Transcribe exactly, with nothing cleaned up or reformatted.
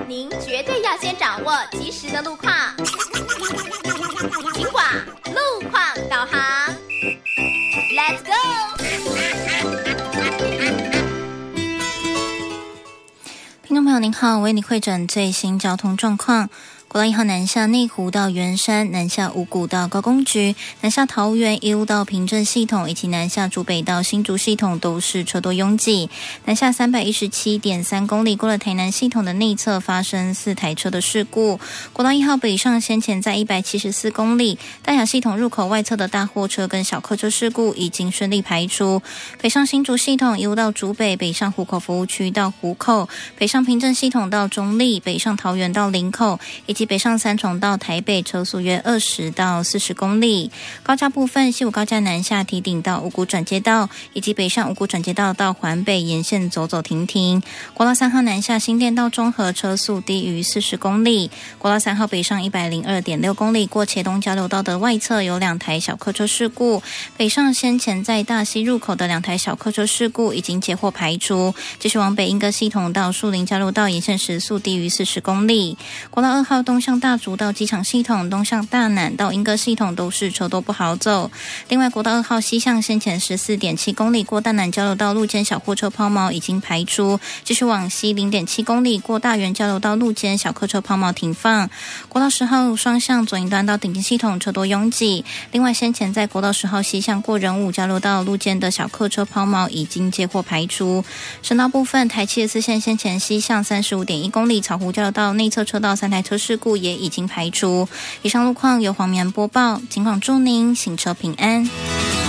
您绝对要先掌握及时的路况。警广路况导航 ，Let's go！ 听众朋友您好，为你汇整最新交通状况。国道一号南下内湖到圆山，南下五股到高工局，南下桃园一路到平镇系统，以及南下竹北到新竹系统都是车多拥挤。南下三百一十七点三公里，过了台南系统的内侧发生四台车的事故。国道一号北上先前在一百七十四公里，大雅系统入口外侧的大货车跟小客车事故已经顺利排除。北上新竹系统一路到竹北，北上湖口服务区到湖口，北上平镇系统到中立，北上桃园到林口，以及北上三重到台北车速约二十到四十公里。高架部分，西武高架南下堤顶到五股转接道，以及北上五股转接道到环北沿线走走停停。国道三号南下新店到中和车速低于四十公里。国道三号北上一百零二点六公里，过茄东交流道的外侧有两台小客车事故。北上先前在大溪入口的两台小客车事故已经截获排除。继续往北莺歌系统到树林交流道沿线时速低于四十公里。国道二号东向大竹到机场系统，东向大南到莺歌系统都是车多不好走。另外国道二号西向先前 十四点七公里，过大南交流道路肩小货车抛锚已经排除。继续往西 零点七公里，过大园交流道路肩小客车抛锚停放。国道十号双向左营端到顶尖系统车多拥挤。另外先前在国道十号西向过仁武交流道路肩的小客车抛锚已经接获排除。省道部分，台七十四线先前西向 三十五点一公里，草湖交流道内侧车道三台车事故也已经排除。以上路况由黄棉播报，尽管祝您行车平安。